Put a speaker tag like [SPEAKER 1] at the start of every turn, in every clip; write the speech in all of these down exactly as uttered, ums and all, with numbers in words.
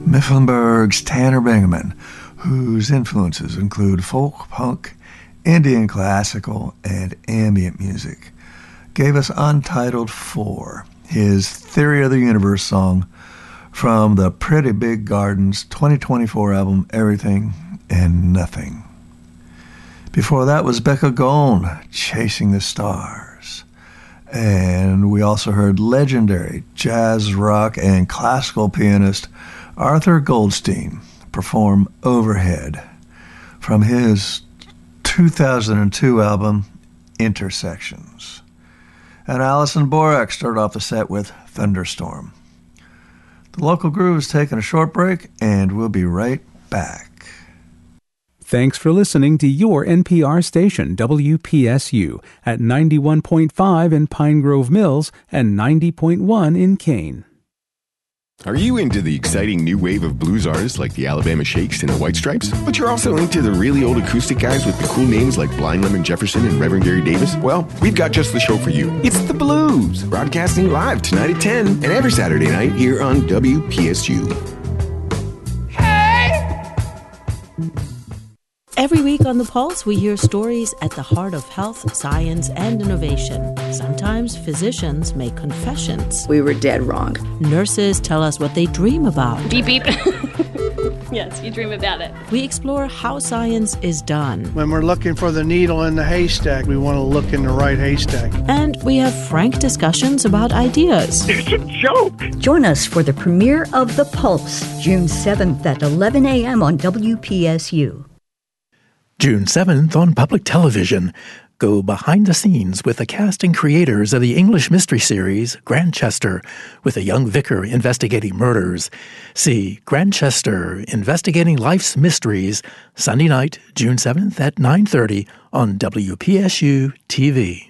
[SPEAKER 1] Mifflinburg's Tanner Bingaman, whose influences include folk, punk, Indian classical, and ambient music, gave us Untitled four, his Theory of the Universe song from the Pretty Big Gardens twenty twenty-four album Everything and Nothing. Before that was Becca Gone, Chasing the Stars. And we also heard legendary jazz, rock, and classical pianist Arthur Goldstein perform Overhead from his two thousand two album Intersections. And Alison Borak started off the set with Thunderstorm. The Local Groove is taking a short break, and we'll be right back.
[SPEAKER 2] Thanks for listening to your N P R station, W P S U, at ninety-one point five in Pine Grove Mills and ninety point one in Kane.
[SPEAKER 3] Are you into the exciting new wave of blues artists like the Alabama Shakes and the White Stripes? But you're also into the really old acoustic guys with the cool names like Blind Lemon Jefferson and Reverend Gary Davis? Well, we've got just the show for you. It's The Blues, broadcasting live tonight at ten and every Saturday night here on W P S U.
[SPEAKER 4] Every week on The Pulse, we hear stories at the heart of health, science, and innovation. Sometimes physicians make confessions.
[SPEAKER 5] We were dead wrong.
[SPEAKER 4] Nurses tell us what they dream about.
[SPEAKER 6] Beep, beep. Yes, you dream about it.
[SPEAKER 4] We explore how science is done.
[SPEAKER 7] When we're looking for the needle in the haystack, we want to look in the right haystack.
[SPEAKER 4] And we have frank discussions about ideas.
[SPEAKER 8] It's a joke.
[SPEAKER 5] Join us for the premiere of The Pulse, June seventh at eleven a.m. on W P S U.
[SPEAKER 9] June seventh on public television. Go behind the scenes with the cast and creators of the English mystery series Grantchester, with a young vicar investigating murders. See Grantchester, Investigating Life's Mysteries, Sunday night, June seventh at nine thirty on W P S U T V.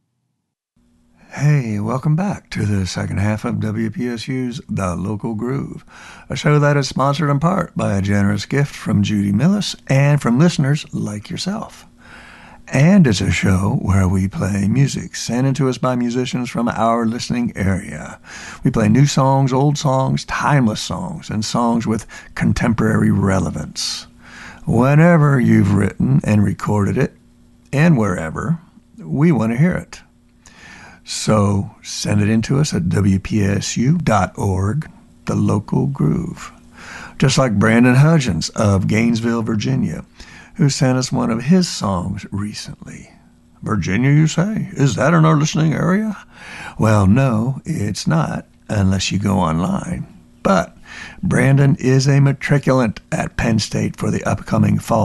[SPEAKER 1] Hey, welcome back to the second half of W P S U's The Local Groove, a show that is sponsored in part by a generous gift from Judy Millis and from listeners like yourself. And it's a show where we play music sent in to us by musicians from our listening area. We play new songs, old songs, timeless songs, and songs with contemporary relevance. Whenever you've written and recorded it, and wherever, we want to hear it. So send it in to us at W P S U dot org, The Local Groove. Just like Brandon Hudgens of Gainesville, Virginia, who sent us one of his songs recently. Virginia, you say? Is that in our listening area? Well, no, it's not, unless you go online. But Brandon is a matriculant at Penn State for the upcoming fall